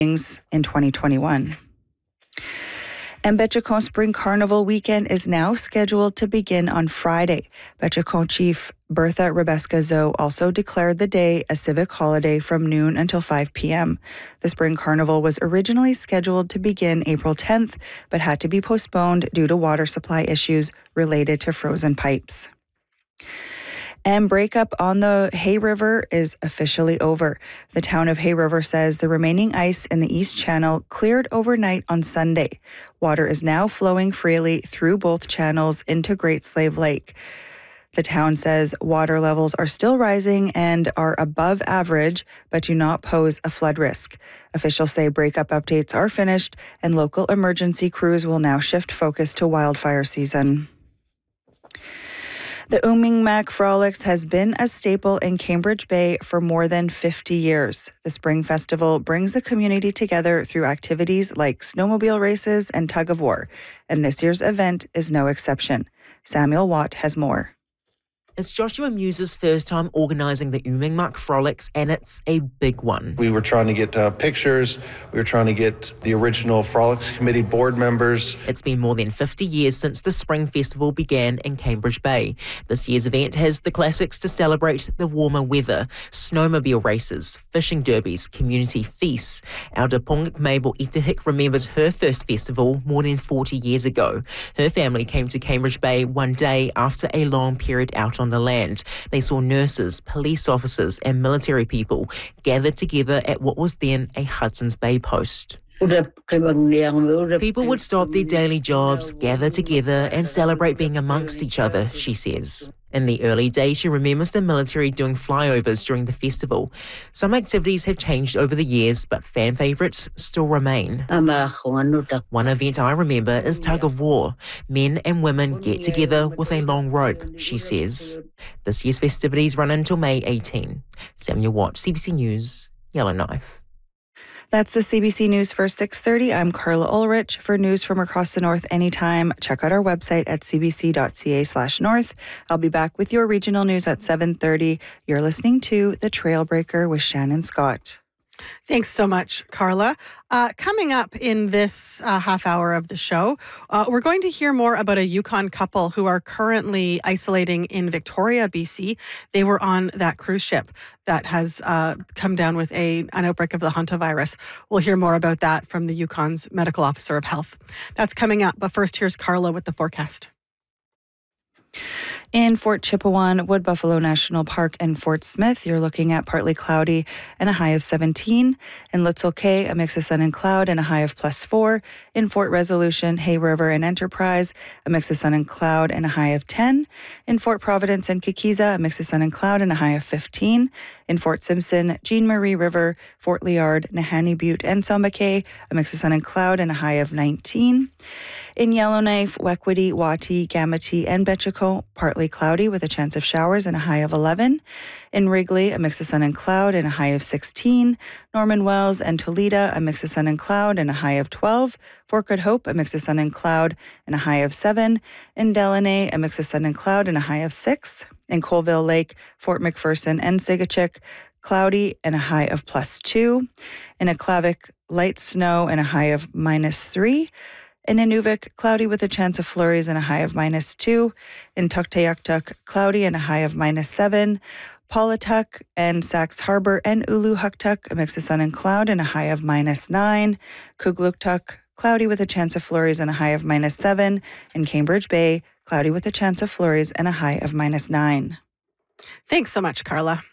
in 2021. And Betchacon Spring Carnival weekend is now scheduled to begin on Friday. Betchacon Chief Bertha Rebeska-Zoe also declared the day a civic holiday from noon until 5 p.m. The Spring Carnival was originally scheduled to begin April 10th, but had to be postponed due to water supply issues related to frozen pipes. And breakup on the Hay River is officially over. The town of Hay River says the remaining ice in the East Channel cleared overnight on Sunday. Water is now flowing freely through both channels into Great Slave Lake. The town says water levels are still rising and are above average, but do not pose a flood risk. Officials say breakup updates are finished, and local emergency crews will now shift focus to wildfire season. The Uumingmak Frolics has been a staple in Cambridge Bay for more than 50 years. The Spring Festival brings the community together through activities like snowmobile races and tug of war, and this year's event is no exception. Samuel Watt has more. It's Joshua Muse's first time organising the Uumingmak Frolics, and it's a big one. We were trying to get pictures. We were trying to get the original Frolics Committee board members. It's been more than 50 years since the Spring Festival began in Cambridge Bay. This year's event has the classics to celebrate the warmer weather, snowmobile races, fishing derbies, community feasts. Our Dapongik Mabel Itahik remembers her first festival more than 40 years ago. Her family came to Cambridge Bay one day after a long period out on the land. They saw nurses, police officers and military people gathered together at what was then a Hudson's Bay post. People would stop their daily jobs, gather together and celebrate being amongst each other, she says. In the early days, she remembers the military doing flyovers during the festival. Some activities have changed over the years, but fan favourites still remain. One event I remember is tug of war. Men and women get together with a long rope, she says. This year's festivities run until May 18. Samuel Watt, CBC News, Yellowknife. That's the CBC News for 6:30. I'm Carla Ulrich. For news from across the north anytime, check out our website at cbc.ca/north. I'll be back with your regional news at 7:30. You're listening to The Trailbreaker with Shannon Scott. Thanks so much, Carla. Coming up in this half hour of the show, we're going to hear more about a Yukon couple who are currently isolating in Victoria, BC. They were on that cruise ship that has come down with an outbreak of the hantavirus. We'll hear more about that from the Yukon's medical officer of health. That's coming up, but first here's Carla with the forecast. In Fort Chipewyan, Wood Buffalo National Park, and Fort Smith, you're looking at partly cloudy and a high of 17. In Lutzel Cay, a mix of sun and cloud and a high of +4. In Fort Resolution, Hay River, and Enterprise, a mix of sun and cloud and a high of 10. In Fort Providence and Kikiza, a mix of sun and cloud and a high of 15. In Fort Simpson, Jean Marie River, Fort Liard, Nahanni Butte, and Sombequet, a mix of sun and cloud and a high of 19. In Yellowknife, Wequity, Wati, Gamity, and Betchacon, partly cloudy with a chance of showers and a high of 11. In Wrigley, a mix of sun and cloud and a high of 16. Norman Wells and Toledo, a mix of sun and cloud and a high of 12. Fort Good Hope, a mix of sun and cloud and a high of 7. In Delaney, a mix of sun and cloud and a high of 6. In Colville Lake, Fort McPherson, and Sigachik, cloudy and a high of +2. In Aklavik, light snow and a high of -3. In Inuvik, cloudy with a chance of flurries and a high of -2. In Tuktoyaktuk, cloudy and a high of -7. Paulatuk and Sax Harbor and Uluhuktuk, a mix of sun and cloud and a high of -9. Kugluktuk, cloudy with a chance of flurries and a high of -7. In Cambridge Bay, cloudy with a chance of flurries and a high of -9. Thanks so much, Carla.